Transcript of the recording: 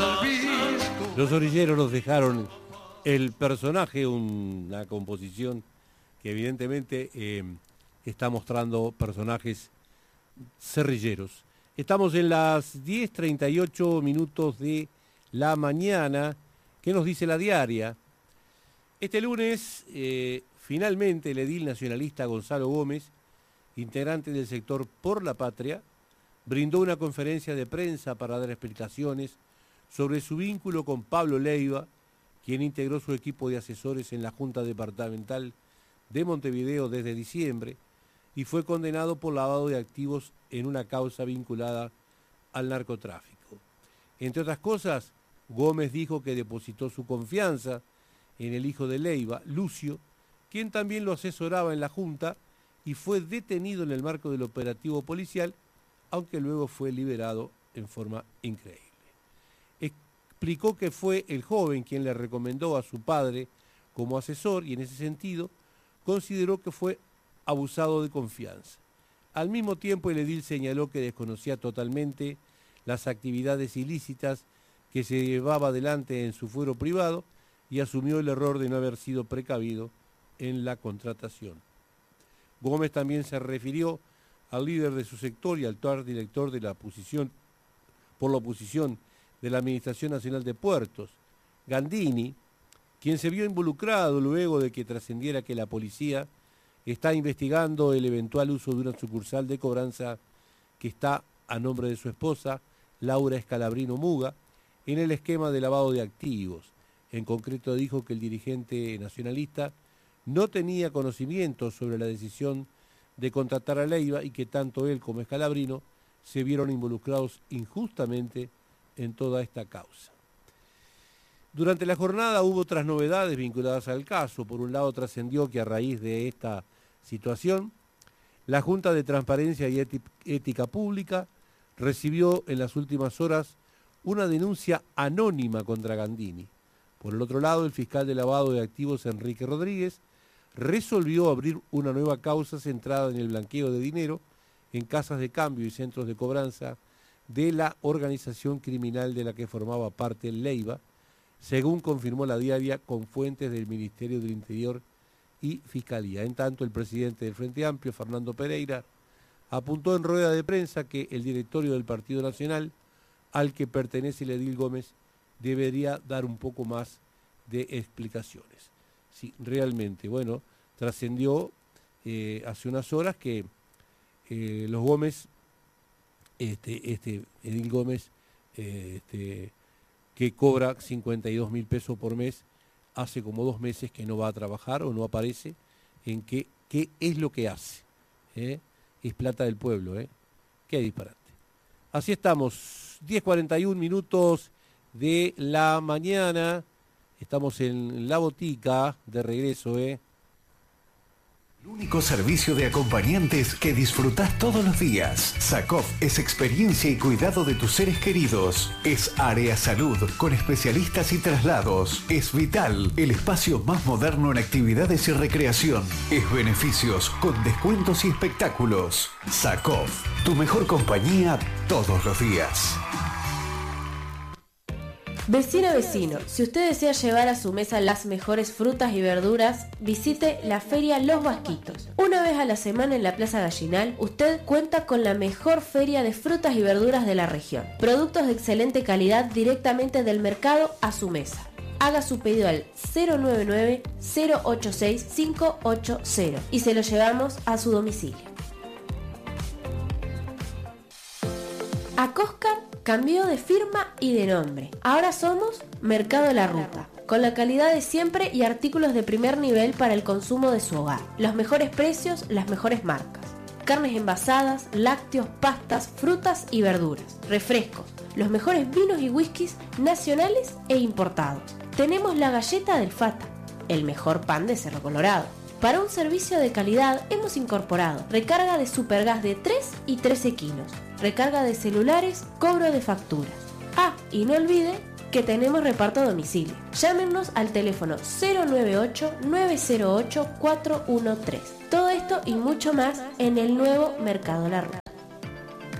Los orilleros nos dejaron el personaje, una composición que evidentemente está mostrando personajes cerrilleros. Estamos en las 10:38 minutos de la mañana. ¿Qué nos dice la diaria? Este lunes, finalmente, el edil nacionalista Gonzalo Gómez, integrante del sector Por la Patria, brindó una conferencia de prensa para dar explicaciones sobre su vínculo con Pablo Leiva, quien integró su equipo de asesores en la Junta Departamental de Montevideo desde diciembre y fue condenado por lavado de activos en una causa vinculada al narcotráfico. Entre otras cosas, Gómez dijo que depositó su confianza en el hijo de Leiva, Lucio, quien también lo asesoraba en la Junta y fue detenido en el marco del operativo policial, aunque luego fue liberado en forma increíble. Explicó que fue el joven quien le recomendó a su padre como asesor y en ese sentido consideró que fue abusado de confianza. Al mismo tiempo, el edil señaló que desconocía totalmente las actividades ilícitas que se llevaba adelante en su fuero privado y asumió el error de no haber sido precavido en la contratación. Gómez también se refirió al líder de su sector y al actual director de la oposición, por la oposición de la Administración Nacional de Puertos, Gandini, quien se vio involucrado luego de que trascendiera que la policía está investigando el eventual uso de una sucursal de cobranza que está a nombre de su esposa, Laura Scalabrino Muga, en el esquema de lavado de activos. En concreto dijo que el dirigente nacionalista no tenía conocimiento sobre la decisión de contratar a Leiva y que tanto él como Scalabrino se vieron involucrados injustamente en toda esta causa. Durante la jornada hubo otras novedades vinculadas al caso. Por un lado, trascendió que a raíz de esta situación, la Junta de Transparencia y Ética Pública recibió en las últimas horas una denuncia anónima contra Gandini. Por el otro lado, el fiscal de lavado de activos, Enrique Rodríguez, resolvió abrir una nueva causa centrada en el blanqueo de dinero en casas de cambio y centros de cobranza de la organización criminal de la que formaba parte Leiva, según confirmó la diaria con fuentes del Ministerio del Interior y Fiscalía. En tanto, el presidente del Frente Amplio, Fernando Pereira, apuntó en rueda de prensa que el directorio del Partido Nacional, al que pertenece el edil Gómez, debería dar un poco más de explicaciones. Sí, realmente, bueno, trascendió hace unas horas que los Gómez, edil Gómez, que cobra 52.000 pesos por mes, hace como 2 meses que no va a trabajar o no aparece en qué es lo que hace. Es plata del pueblo, qué disparate. Así estamos, 10:41 minutos de la mañana, estamos en la botica de regreso, El único servicio de acompañantes que disfrutás todos los días. SACOF es experiencia y cuidado de tus seres queridos. Es Área Salud con especialistas y traslados. Es Vital, el espacio más moderno en actividades y recreación. Es Beneficios con descuentos y espectáculos. SACOF, tu mejor compañía todos los días. Vecino, si usted desea llevar a su mesa las mejores frutas y verduras, visite la Feria Los Vasquitos. Una vez a la semana en la Plaza Gallinal, usted cuenta con la mejor feria de frutas y verduras de la región. Productos de excelente calidad directamente del mercado a su mesa. Haga su pedido al 099-086-580 y se lo llevamos a su domicilio. Acoscar cambió de firma y de nombre. Ahora somos Mercado La Ruta, con la calidad de siempre y artículos de primer nivel para el consumo de su hogar. Los mejores precios, las mejores marcas. Carnes envasadas, lácteos, pastas, frutas y verduras. Refrescos, los mejores vinos y whiskies nacionales e importados. Tenemos la galleta del Fata, el mejor pan de Cerro Colorado. Para un servicio de calidad hemos incorporado recarga de supergas de 3 y 13 kilos, recarga de celulares, cobro de facturas. Y no olvide que tenemos reparto a domicilio. Llámenos al teléfono 098-908-413. Todo esto y mucho más en el nuevo Mercado La Ruta.